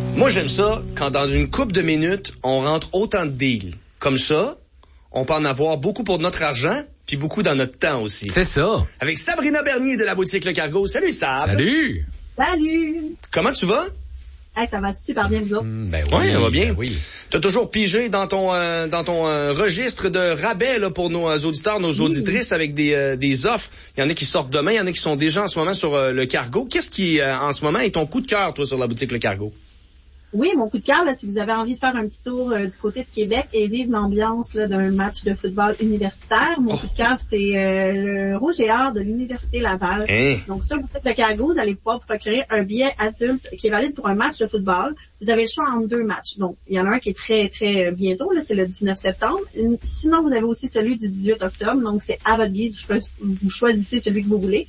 Moi, j'aime ça quand dans une couple de minutes, on rentre autant de deals. Comme ça, on peut en avoir beaucoup pour notre argent, puis beaucoup dans notre temps aussi. C'est ça. Avec Sabrina Bernier de la boutique Le Cargo. Salut, Sab. Salut. Salut! Comment tu vas? Hey, ça va super bien, vous autres? Ben Oui, ça va bien. Ben oui. T'as toujours pigé dans ton registre de rabais là, pour nos auditeurs, nos auditrices avec des offres. Il y en a qui sortent demain, il y en a qui sont déjà en ce moment sur Le Cargo. Qu'est-ce qui, en ce moment, est ton coup de cœur, toi, sur la boutique Le Cargo? Oui, mon coup de cœur, là, si vous avez envie de faire un petit tour du côté de Québec et vivre l'ambiance là, d'un match de football universitaire, mon coup de cœur, c'est le Rouge et Or de l'Université Laval. Donc, sur boutique Le Cargo, vous allez pouvoir vous procurer un billet adulte qui est valide pour un match de football. Vous avez le choix entre 2 matchs. Donc, il y en a un qui est très, très bientôt, là, c'est le 19 septembre. Sinon, vous avez aussi celui du 18 octobre. Donc, c'est à votre guise. Vous choisissez celui que vous voulez.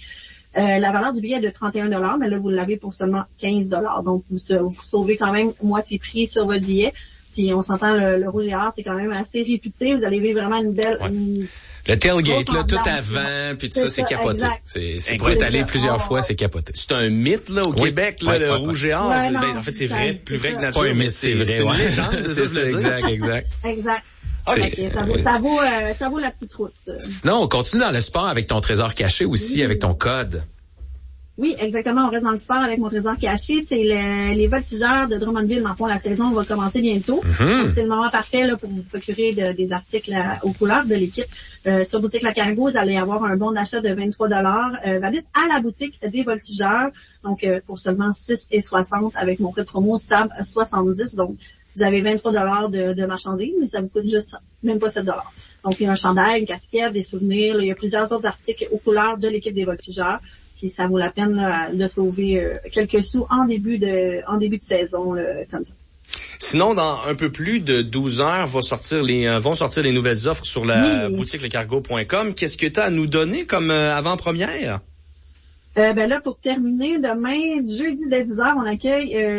La valeur du billet est de 31$, mais là, vous l'avez pour seulement 15$. Donc, vous sauvez quand même moitié prix sur votre billet. Puis, on s'entend, le Rouge et Or, c'est quand même assez réputé. Vous allez vivre vraiment une belle... Le tailgate, là, tout avant, puis tout ça, c'est capoté. Exact. C'est pour être allé plusieurs fois, c'est capoté. C'est un mythe, là, au Québec, là, le Rouge et Or. Ouais, En fait, c'est vrai, plus vrai que nature. C'est pas un mythe, c'est vrai. C'est une légende, c'est ça, exact. Exact. Okay, ça vaut la petite route. Sinon, on continue dans le sport avec ton trésor caché aussi, avec ton code. Oui, exactement. On reste dans le sport avec mon trésor caché. C'est les voltigeurs de Drummondville. Dans le fond, la saison va commencer bientôt. Donc, c'est le moment parfait là, pour vous procurer des articles aux couleurs de l'équipe. Sur Boutique La Cargo, vous allez avoir un bon d'achat de 23$, valide à la boutique des voltigeurs. Donc, pour seulement 6,60 avec mon code promo SAB70. Donc, vous avez 23$ de marchandises, mais ça vous coûte juste même pas 7$. Donc, il y a un chandail, une casquette, des souvenirs. Là, il y a plusieurs autres articles aux couleurs de l'équipe des voltigeurs. Puis ça vaut la peine là, de sauver quelques sous en début de saison comme ça. Sinon, dans un peu plus de 12 heures, vont sortir les nouvelles offres sur la boutique lecargo.com. Qu'est-ce que tu as à nous donner comme avant-première? Ben là, pour terminer, demain, jeudi dès 10h, on accueille